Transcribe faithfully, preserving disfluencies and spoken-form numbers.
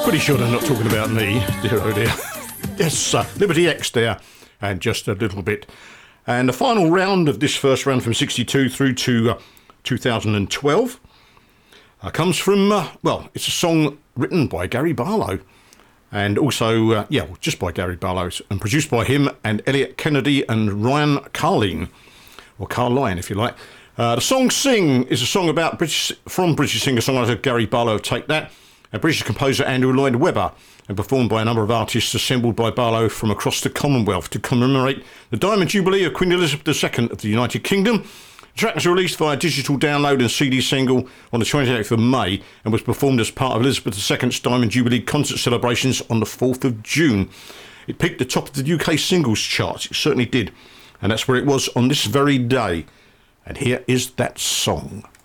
Pretty sure they're not talking about me, dear oh dear. Yes, uh, Liberty X there, and just a little bit. And the final round of this first round from sixty-two through to uh, two thousand twelve uh, comes from, uh, well, it's a song written by Gary Barlow. And also, uh, yeah, just by Gary Barlow, and produced by him and Elliot Kennedy and Ryan Carline, or Carline if you like. Uh, the song Sing is a song about British from British singer-songwriter Gary Barlow, Take That, and British composer Andrew Lloyd Webber, and performed by a number of artists assembled by Barlow from across the Commonwealth to commemorate the Diamond Jubilee of Queen Elizabeth the Second of the United Kingdom. The track was released via digital download and C D single on the twenty-eighth of May and was performed as part of Elizabeth the Second's Diamond Jubilee concert celebrations on the fourth of June. It peaked the top of the U K singles charts, it certainly did, and that's where it was on this very day. And here is that song.